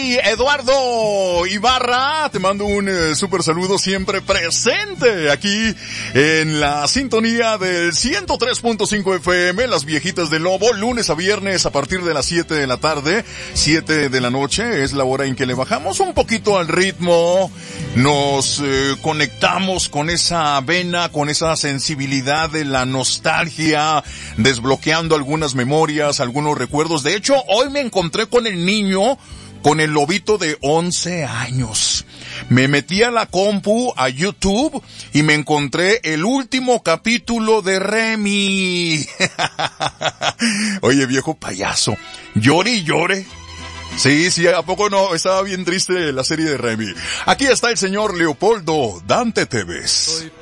Remy Eduardo Ibarra, te mando un súper saludo, siempre presente aquí en la sintonía del 103.5 FM, Las Viejitas del Lobo, lunes a viernes a partir de las 7 de la tarde, 7 de la noche, es la hora en que le bajamos un poquito al ritmo, nos conectamos con esa vena, con esa sensibilidad de la nostalgia, desbloqueando algunas memorias, algunos recuerdos. De hecho, hoy me encontré con el niño, con el lobito de 11 años. Me metí a la compu, a YouTube, y me encontré el último capítulo de Remy. Oye, viejo payaso, llore y llore. Sí, ¿a poco no? Estaba bien triste la serie de Remy. Aquí está el señor Leopoldo Dante Tevez.